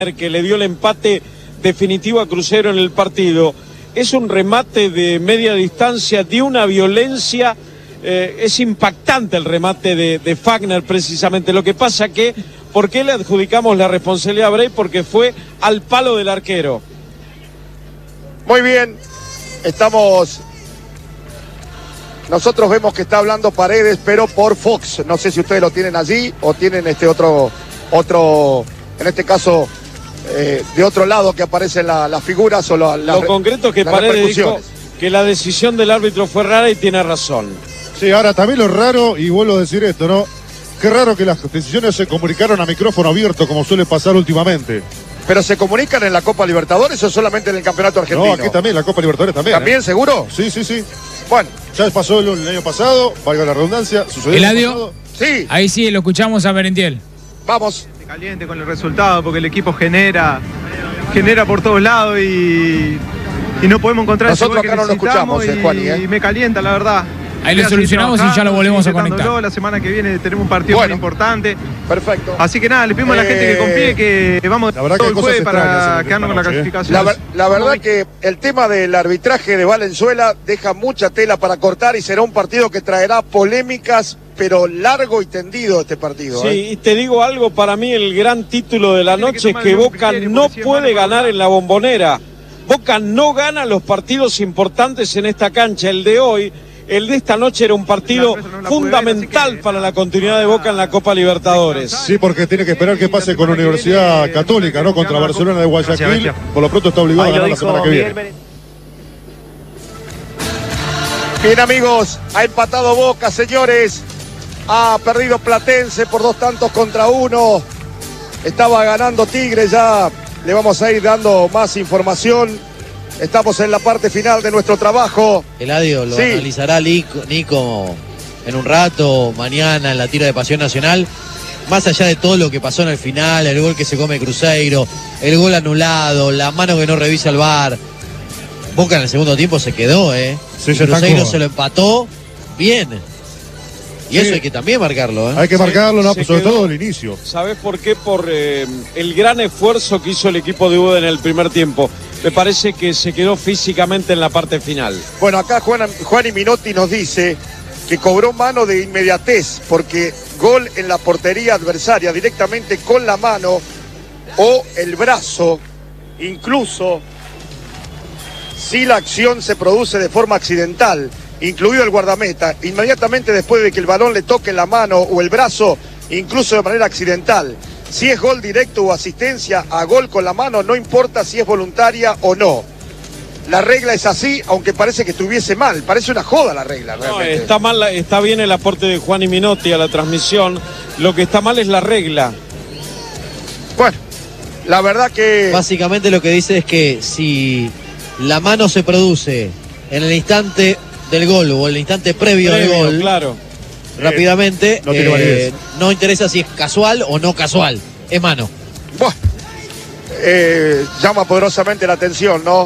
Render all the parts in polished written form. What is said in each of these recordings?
que le dio el empate definitivo a Cruzeiro en el partido. Es un remate de media distancia, de una violencia, es impactante el remate de Fagner precisamente. Lo que pasa que, ¿por qué le adjudicamos la responsabilidad a Bray? Porque fue al palo del arquero. Muy bien, nosotros vemos que está hablando Paredes, pero por Fox. No sé si ustedes lo tienen allí o tienen otro, en este caso, de otro lado que aparecen las figuras o Lo concreto es que Paredes dijo que la decisión del árbitro fue rara y tiene razón. Sí, ahora también lo raro, y vuelvo a decir esto, ¿no? Qué raro que las decisiones se comunicaron a micrófono abierto, como suele pasar últimamente. ¿Pero se comunican en la Copa Libertadores o solamente en el Campeonato Argentino? No, aquí también, la Copa Libertadores también. ¿También, seguro? Sí, sí, sí. Bueno. Ya pasó el año pasado, valga la redundancia, sucedió el año pasado. Sí. Ahí sí, lo escuchamos a Merentiel. Vamos. Caliente con el resultado, porque el equipo genera por todos lados y no podemos encontrar nosotros ese gol acá no lo escuchamos, Juani, y me calienta, la verdad. Ahí lo solucionamos y ya lo volvemos a conectar. La semana que viene tenemos un partido muy importante. Perfecto. Así que nada, le pedimos a la gente que confíe, que vamos todo el jueves para quedarnos con la clasificación. La verdad que el tema del arbitraje de Valenzuela deja mucha tela para cortar y será un partido que traerá polémicas, pero largo y tendido este partido. Sí, y te digo algo, para mí el gran título de la noche es que Boca no puede ganar en la Bombonera. Boca no gana los partidos importantes en esta cancha. El de hoy, el de esta noche era un partido fundamental para la continuidad de Boca en la Copa Libertadores. Sí, porque tiene que esperar que pase con la Universidad Católica, ¿no? Contra Barcelona de Guayaquil. Por lo pronto está obligado a ganar la semana que viene. Bien, amigos, ha empatado Boca, señores. Ha perdido Platense por 2-1. Estaba ganando Tigre, ya le vamos a ir dando más información. Estamos en la parte final de nuestro trabajo. Eladio, lo analizará Nico en un rato, mañana en la tira de Pasión Nacional. Más allá de todo lo que pasó en el final, el gol que se come Cruzeiro, el gol anulado, la mano que no revisa el VAR. Boca en el segundo tiempo se quedó, Sí, Cruzeiro se lo empató bien. Y eso hay que también marcarlo, Hay que marcarlo, no, sobre todo el inicio. ¿Sabés por qué? Por el gran esfuerzo que hizo el equipo de Uda en el primer tiempo. Me parece que se quedó físicamente en la parte final. Bueno, acá Juan Minotti nos dice que cobró mano de inmediatez, porque gol en la portería adversaria directamente con la mano o el brazo, incluso si la acción se produce de forma accidental, incluido el guardameta, inmediatamente después de que el balón le toque la mano o el brazo, incluso de manera accidental. Si es gol directo o asistencia a gol con la mano, no importa si es voluntaria o no. La regla es así, aunque parece que estuviese mal. Parece una joda la regla, realmente. No, está mal, está bien el aporte de Juan y Minotti a la transmisión. Lo que está mal es la regla. Bueno, la verdad que... Básicamente lo que dice es que si la mano se produce en el instante del gol o en el instante previo del gol, claro, rápidamente, no tiene validez. No interesa si es casual o no casual, es mano. Bueno, llama poderosamente la atención, ¿no?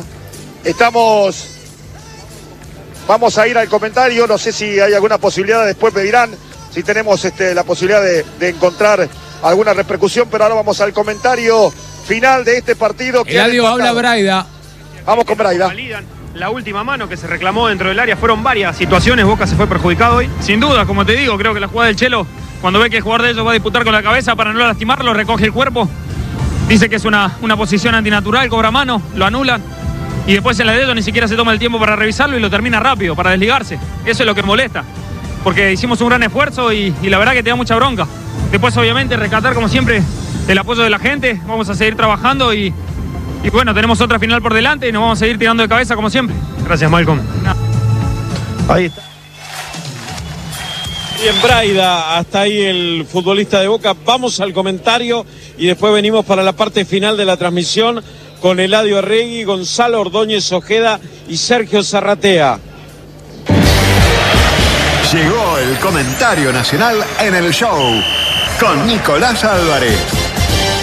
Vamos a ir al comentario, no sé si hay alguna posibilidad, después me dirán si tenemos la posibilidad de encontrar alguna repercusión, pero ahora vamos al comentario final de este partido. Eladio, habla Braida. Vamos con Braida. La última mano que se reclamó dentro del área, fueron varias situaciones, Boca se fue perjudicado hoy. Sin duda, como te digo, creo que la jugada del Chelo, cuando ve que el jugador de ellos va a disputar con la cabeza para no lastimarlo, recoge el cuerpo, dice que es una posición antinatural, cobra mano, lo anulan, y después en la de ellos ni siquiera se toma el tiempo para revisarlo y lo termina rápido, para desligarse. Eso es lo que molesta, porque hicimos un gran esfuerzo y la verdad que te da mucha bronca. Después, obviamente, rescatar como siempre el apoyo de la gente, vamos a seguir trabajando y bueno, tenemos otra final por delante y nos vamos a seguir tirando de cabeza como siempre. Gracias, Malcolm. Ahí está. Bien, Braida, hasta ahí el futbolista de Boca. Vamos al comentario y después venimos para la parte final de la transmisión con Eladio Arregui, Gonzalo Ordóñez Ojeda y Sergio Zarratea. Llegó el comentario nacional en el show con Nicolás Álvarez.